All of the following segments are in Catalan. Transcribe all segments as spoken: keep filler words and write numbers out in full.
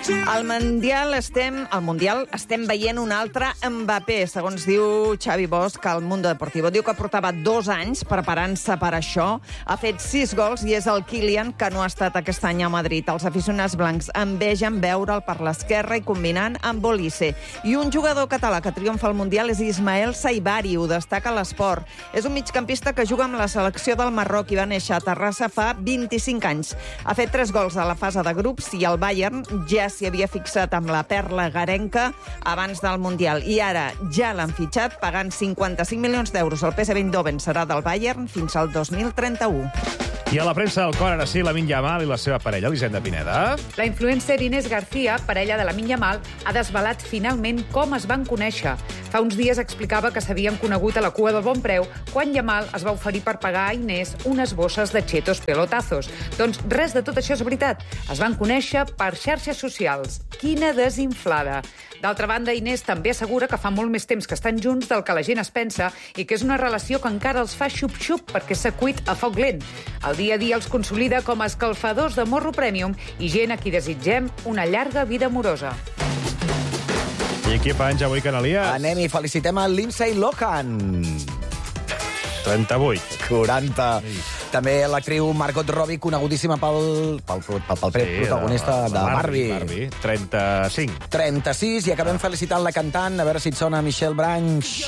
Al Mundial estem, al Mundial estem veient un altre Mbappé, segons diu Xavi Bosch al Mundo Deportivo. Diu que portava dos anys preparant-se per això. Ha fet sis gols i és el Kylian que no ha estat aquest any a Madrid. Els aficionats blancs envegen veure'l per l'esquerra i combinant amb Olise. I un jugador català que triomfa al Mundial és Ismael Saibari, ho destaca l'Esport. És un migcampista que juga amb la selecció del Marroc i va néixer a Terrassa fa vint-i-cinc anys. Ha fet tres gols a la fase de grups i el Bayern ja s'hi havia fixat amb la perla garenca abans del Mundial. I ara ja l'han fitxat pagant cinquanta-cinc milions d'euros. El P S V Eindhoven serà del Bayern fins al dos mil trenta-u. I a la premsa del cor, ara sí, Lamine Yamal i la seva parella, Elisenda Pineda. La influencer Inés García, parella de Lamine Yamal, ha desvelat finalment com es van conèixer. Fa uns dies explicava que s'havien conegut a la cua del Bon Preu quan Yamal es va oferir per pagar a Inés unes bosses de chetos pelotazos. Doncs res de tot això és veritat. Es van conèixer per xarxes socials. Quina desinflada. D'altra banda, Inés també assegura que fa molt més temps que estan junts del que la gent es pensa i que és una relació que encara els fa xup-xup perquè s'ha cuit a foc lent. El dia a dia els consolida com a escalfadors de morro premium i gent a qui desitgem una llarga vida amorosa. I qui penja avui, Canalies? Anem i felicitem a Lindsay Lohan. trenta-vuit. quaranta. Sí. També l'actriu Margot Robbie, conegudíssima pel, pel, pel, pel sí, protagonista de, de, de Barbie. Barbie. trenta-cinc. trenta-sis, i acabem felicitant la cantant, a veure si et sona Michelle Branch.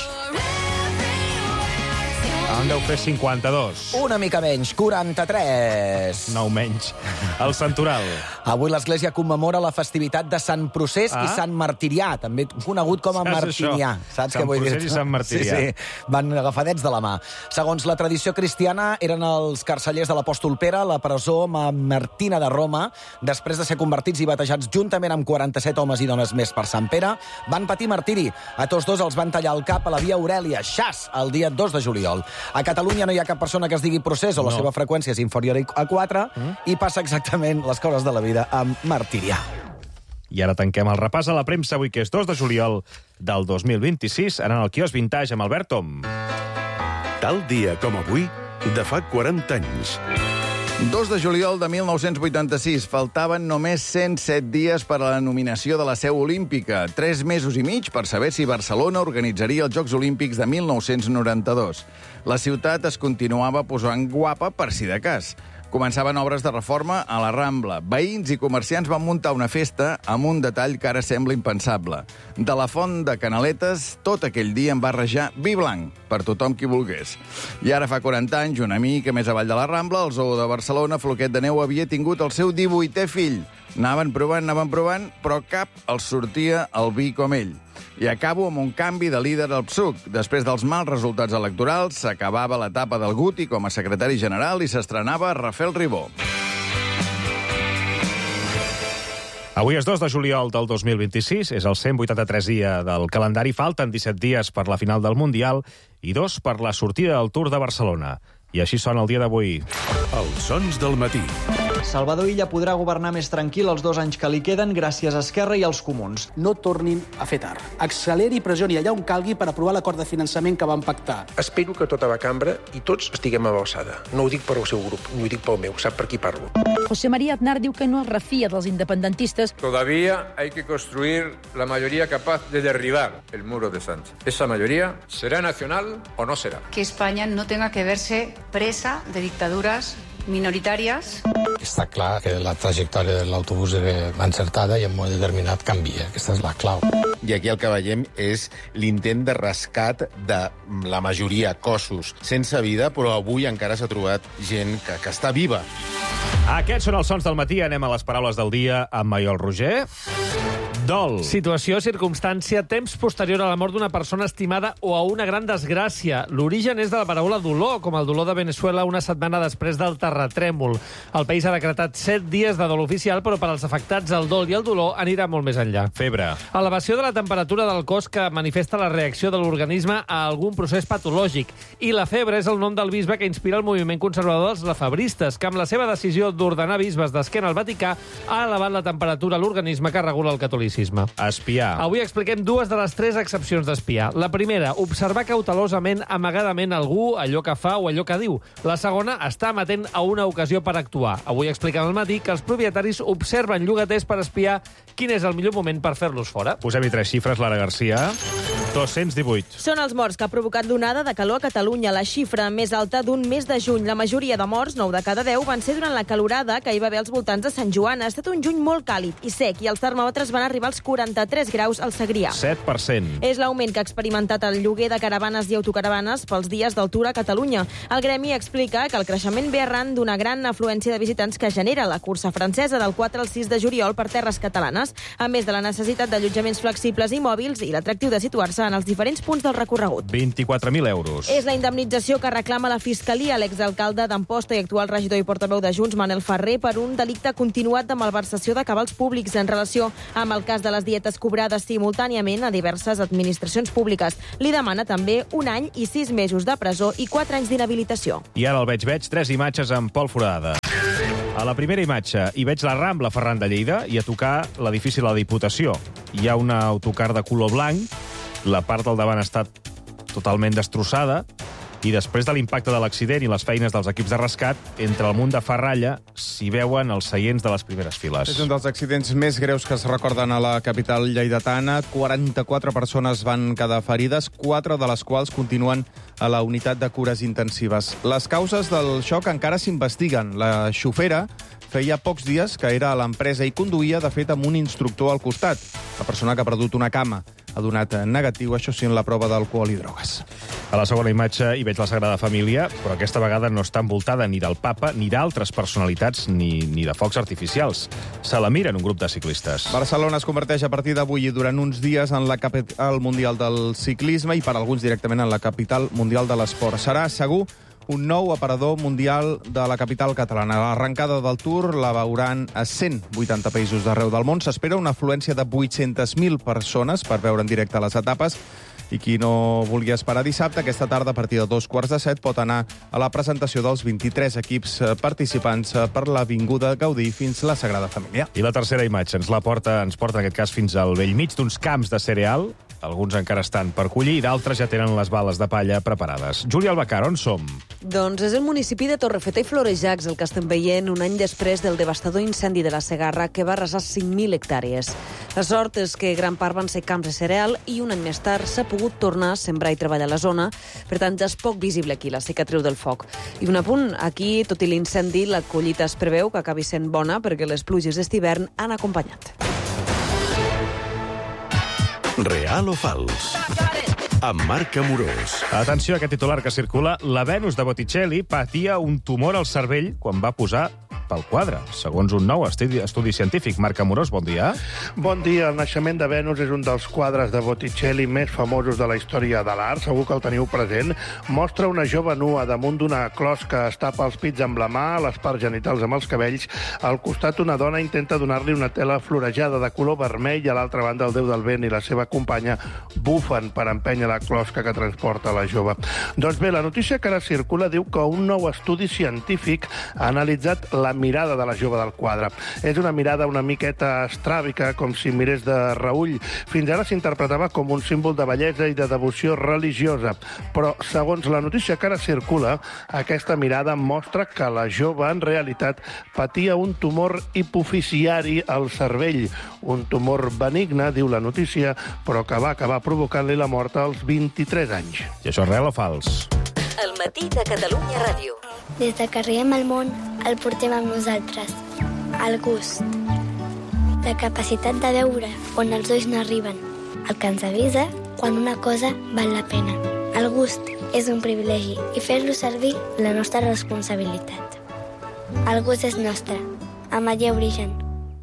En deu fer cinquanta-dos. Una mica menys, quaranta-tres. Nou menys. El Santoral. Avui l'Església commemora la festivitat de Sant Procés ah? i Sant Martirià, també conegut com a Saps Martinià. Això? Saps Sant què vull dir? Procés i Sant Martirià. Sí, sí, van agafadets de la mà. Segons la tradició cristiana, eren els carcellers de l'apòstol Pere a la presó Martina de Roma. Després de ser convertits i batejats juntament amb quaranta-set homes i dones més per Sant Pere, van patir martiri. A tots dos els van tallar el cap a la via Aurèlia, Xas, el dia dos de juliol. A Catalunya no hi ha cap persona que es digui Procés o la no. seva freqüència és inferior a quatre mm. i passa exactament les coses de la vida amb Martirià. I ara tanquem el repàs a la premsa avui, que és dos de juliol del dos mil vint-i-sis, anant al quiosc Vintage amb Albert Tom. Tal dia com avui, de fa quaranta anys. dos de juliol de mil nou-cents vuitanta-sis. Faltaven només cent set dies per a la nominació de la seu olímpica. Tres mesos i mig per saber si Barcelona organitzaria els Jocs Olímpics de mil nou-cents noranta-dos. La ciutat es continuava posant guapa per si de cas. Començaven obres de reforma a la Rambla. Veïns i comerciants van muntar una festa amb un detall que ara sembla impensable. De la font de Canaletes, tot aquell dia en va rajar vi blanc per tothom qui volgués. I ara fa quaranta anys, una mica més avall de la Rambla, el zoo de Barcelona, Floquet de Neu, havia tingut el seu divuitè fill. Anaven provant, anaven provant, però cap els sortia el vi com ell. I acabo amb un canvi de líder al P S U C. Després dels mals resultats electorals, s'acabava l'etapa del Guti com a secretari general i s'estrenava Rafael Ribó. Avui és dos de juliol del dos mil vint-i-sis, és el cent vuitanta-tres dia del calendari, falten disset dies per la final del Mundial i dos per la sortida del Tour de Barcelona. I així sona el dia d'avui. Els sons del matí. Salvador Illa podrà governar més tranquil els dos anys que li queden gràcies a Esquerra i als Comuns. No tornin a fer tard. Acceleri i pressioni allà on calgui per aprovar l'acord de finançament que van pactar. Espero que tota la cambra i tots estiguem a l'alçada. No ho dic per el seu grup, ni ho dic pel meu, sap per qui parlo. José María Aznar diu que no es refia dels independentistes. Todavía hay que construir la mayoría capaz de derribar el muro de Sánchez. Esa mayoría será nacional o no será. Que España no tenga que verse presa de dictaduras minoritàries. Està clar que la trajectòria de l'autobús era encertada i en un moment determinat canvia. Aquesta és la clau. I aquí el que veiem és l'intent de rescat de la majoria cossos sense vida, però avui encara s'ha trobat gent que, que està viva. Aquests són els sons del matí. Anem a les paraules del dia amb Maiol Roger. Dol. Situació, circumstància, temps posterior a la mort d'una persona estimada o a una gran desgràcia. L'origen és de la paraula dolor, com el dolor de Venezuela una setmana després del terratrèmol. El país ha decretat set dies de dol oficial, però per als afectats el dol i el dolor anirà molt més enllà. Febre. Elevació de la temperatura del cos que manifesta la reacció de l'organisme a algun procés patològic. I la febre és el nom del bisbe que inspira el moviment conservador dels lafebristes, que amb la seva decisió d'ordenar bisbes d'esquena al Vaticà ha elevat la temperatura a l'organisme que regula el catolicisme. tecnicisme. Espiar. Avui expliquem dues de les tres excepcions d'espiar. La primera, observar cautelosament, amagadament algú, allò que fa o allò que diu. La segona, estar amatent a una ocasió per actuar. Avui expliquem al matí que els propietaris observen llogaters per espiar quin és el millor moment per fer-los fora. Posem-hi tres xifres, Lara Garcia. dos-cents divuit. Són els morts que ha provocat l'onada de calor a Catalunya, la xifra més alta d'un mes de juny. La majoria de morts, nou de cada deu, van ser durant la calorada que hi va haver als voltants de Sant Joan. Ha estat un juny molt càlid i sec i els termòmetres van arribar als quaranta-tres graus al Segrià. set per cent. És l'augment que ha experimentat el lloguer de caravanes i autocaravanes pels dies del Tour a Catalunya. El gremi explica que el creixement ve arran d'una gran afluència de visitants que genera la cursa francesa del quatre al sis de juliol per terres catalanes, a més de la necessitat d'allotjaments flexibles i mòbils i l'atractiu de situar-se en els diferents punts del recorregut. vint-i-quatre mil euros. És la indemnització que reclama la Fiscalia a l'exalcalde d'Amposta i actual regidor i portaveu de Junts, Manel Ferrer, per un delicte continuat de malversació de cabals públics en relació amb el cas de les dietes cobrades simultàniament a diverses administracions públiques. Li demana també un any i sis mesos de presó i quatre anys d'inhabilitació. I ara el veig-veig, tres imatges amb Pol Forada. A la primera imatge hi veig la Rambla Ferran de Lleida i a tocar l'edifici de la Diputació. Hi ha un autocar de color blanc, la part del davant ha estat totalment destrossada i després de l'impacte de l'accident i les feines dels equips de rescat, entre el munt de ferralla s'hi veuen els seients de les primeres files. És un dels accidents més greus que es recorden a la capital lleidatana. quaranta-quatre persones van quedar ferides, quatre de les quals continuen a la unitat de cures intensives. Les causes del xoc encara s'investiguen. La xofera feia pocs dies que era a l'empresa i conduïa, de fet, amb un instructor al costat. La persona que ha perdut una cama ha donat negatiu, això sí, en la prova d'alcohol i drogues. A la segona imatge hi veig la Sagrada Família, però aquesta vegada no està envoltada ni del papa ni d'altres personalitats ni, ni de focs artificials. Se la miren un grup de ciclistes. Barcelona es converteix a partir d'avui i durant uns dies en la capital mundial del ciclisme i per alguns directament en la capital mundial de l'esport. Serà, segur, un nou aparador mundial de la capital catalana. L'arrencada del Tour la veuran a cent vuitanta països d'arreu del món. S'espera una afluència de vuit-centes mil persones per veure en directe les etapes. I qui no vulgui esperar dissabte, aquesta tarda, a partir de dos quarts de set, pot anar a la presentació dels vint-i-tres equips participants per l'Avinguda Gaudí fins a la Sagrada Família. I la tercera imatge ens la porta, ens porta en aquest cas fins al bell mig d'uns camps de cereal. Alguns encara estan per collir i d'altres ja tenen les bales de palla preparades. Júlia Albacar, on som? Doncs és el municipi de Torrefeta i Florejacs el que estem veient un any després del devastador incendi de la Segarra que va arrasar cinc mil hectàrees. La sort és que gran part van ser camps de cereal i un any més tard s'ha pogut tornar a sembrar i treballar a la zona. Per tant, ja és poc visible aquí la cicatriu del foc. I un apunt, aquí, tot i l'incendi, la collita es preveu que acabi sent bona perquè les pluges d'estivern han acompanyat. Real o fals? Amb Marc Amorós. Atenció a aquest titular que circula. La Venus de Botticelli patia un tumor al cervell quan va posar pel quadre, segons un nou estudi, estudi científic. Marc Amorós, bon dia. Bon dia. El naixement de Venus és un dels quadres de Botticelli més famosos de la història de l'art. Segur que el teniu present. Mostra una jove nua damunt d'una closca, es tapa els pits amb la mà, les parts genitals amb els cabells. Al costat, una dona intenta donar-li una tela florejada de color vermell i a l'altra banda el déu del vent i la seva companya bufen per empènyer la closca que transporta la jove. Doncs bé, la notícia que ara circula diu que un nou estudi científic ha analitzat la mirada de la jove del quadre. És una mirada una miqueta estràbica, com si mirés de reull. Fins ara s'interpretava com un símbol de bellesa i de devoció religiosa. Però, segons la notícia que ara circula, aquesta mirada mostra que la jove, en realitat, patia un tumor hipoficiari al cervell. Un tumor benigne, diu la notícia, però que va acabar provocant-li la mort als vint-i-tres anys. I això és real o fals? El matí de Catalunya Ràdio. Des que arribem al món, el portem amb nosaltres. El gust. La capacitat de veure on els ulls no arriben. El que ens avisa quan una cosa val la pena. El gust és un privilegi i fer-lo servir la nostra responsabilitat. El gust és nostre. Amaya Origen.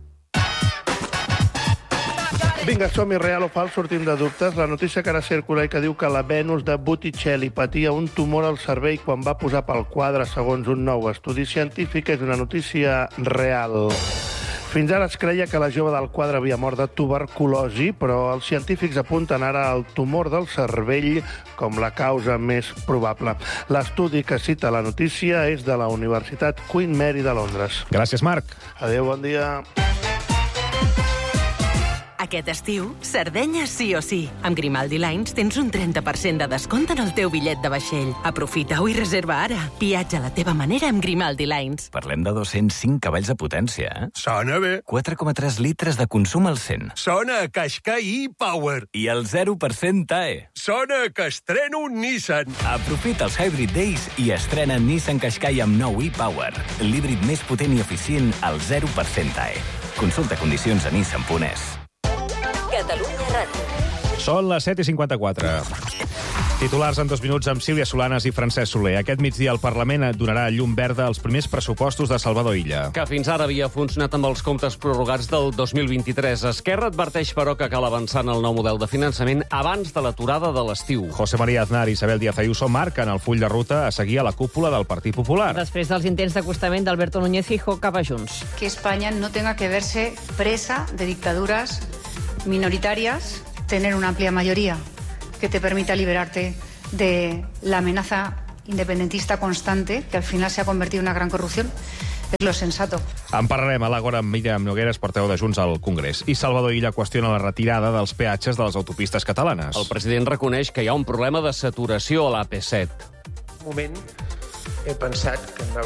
Vinga, som-hi, real o fals, sortim de dubtes. La notícia que ara circula i que diu que la Venus de Botticelli patia un tumor al cervell quan va posar pel quadre, segons un nou estudi científic, és una notícia real. Fins ara es creia que la jove del quadre havia mort de tuberculosi, però els científics apunten ara al tumor del cervell com la causa més probable. L'estudi que cita la notícia és de la Universitat Queen Mary de Londres. Gràcies, Marc. Adéu, bon dia. Aquest estiu, Sardenya sí o sí. Amb Grimaldi Lines tens un trenta per cent de descompte en el teu bitllet de vaixell. Aprofita-ho i reserva ara. Viatja a la teva manera amb Grimaldi Lines. Parlem de dos-cents cinc cavalls de potència, eh? Sona bé. quatre coma tres litres de consum al cent. Sona a Qashqai e-Power. I el zero per cent T A E. Sona que estreno un Nissan. Aprofita els Hybrid Days i estrena Nissan Qashqai amb nou e-Power. L'híbrid més potent i eficient al zero per cent T A E. Consulta condicions a nissan punt es. Catalunya Ràdio. Són les set i cinquanta-quatre. Titulars en dos minuts amb Sílvia Solanas i Francesc Soler. Aquest migdia el Parlament donarà llum verda als primers pressupostos de Salvador Illa. Que fins ara havia funcionat amb els comptes prorrogats del dos mil vint-i-tres. Esquerra adverteix, però, que cal avançar en el nou model de finançament abans de l'aturada de l'estiu. José María Aznar i Isabel Díaz Ayuso marquen el full de ruta a seguir a la cúpula del Partit Popular. Després dels intents d'acostament d'Alberto Núñez Fijo cap a Junts. Que España no tenga que verse presa de dictaduras minoritarias, tener una amplia mayoría que te permita liberarte de la amenaza independentista constante, que al final se ha convertido en una gran corrupción. És lo sensato. En parlarem a l'Àgora amb Míriam Nogueres, portaveu de Junts al Congrés. I Salvador Illa qüestiona la retirada dels peatges de les autopistes catalanes. El president reconeix que hi ha un problema de saturació a l'A P set. Un moment he pensat que anava